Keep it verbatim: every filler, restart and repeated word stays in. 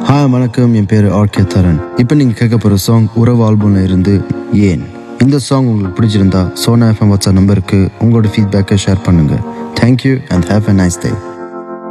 Hi வணக்கம், என் பேர் RK தரன். இப்போ நீங்கள் கேட்க போகிற சாங் உறவு ஆல்பம்ல இருந்து ஏன். இந்த சாங் உங்களுக்கு பிடிச்சிருந்தா சோனா எஃப்எம் வாட்ஸ்அப் நம்பருக்கு உங்களோட ஃபீட்பேக்கை ஷேர் பண்ணுங்கள். Thank you and have a nice day.